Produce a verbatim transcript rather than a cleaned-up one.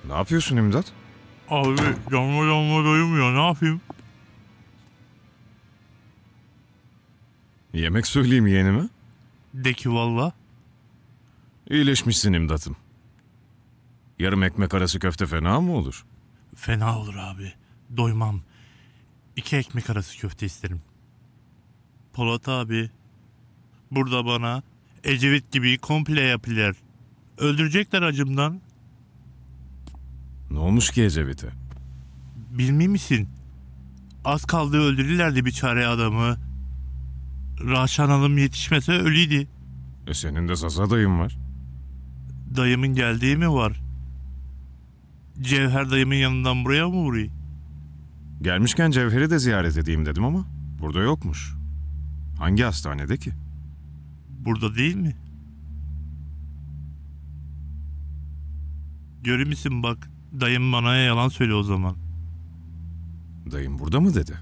Ne yapıyorsun İmdat? Abi canma canma doymuyor, ne yapayım? Yemek söyleyeyim yeğenime. De ki valla. İyileşmişsin İmdat'ım. Yarım ekmek arası köfte fena mı olur? Fena olur abi. Doymam. İki ekmek arası köfte isterim. Polat abi. Burada bana Ecevit gibi komple yapılar. Öldürecekler acımdan. Ne olmuş ki Ecevit'e? Bilmiyor misin? Az kaldı öldürürlerdi bir çare adamı. Raşan Hanım yetişmese ölüydü. E senin de Zaza dayın var. Dayımın geldiği mi var? Cevher dayımın yanından buraya mı vuruyor? Gelmişken Cevher'i de ziyaret edeyim dedim ama burada yokmuş. Hangi hastanede ki? Burada değil mi? Görür müsün bak, dayım bana yalan söyle o zaman. Dayım burada mı dedi?